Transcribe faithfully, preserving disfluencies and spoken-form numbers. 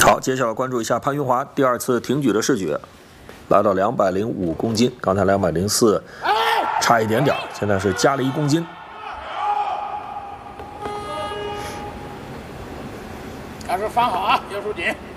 好，接下来关注一下潘云华第二次挺举的试举，来到两百零五公斤，刚才两百零四，差一点点，现在是加了一公斤。 开始放好啊，右手紧。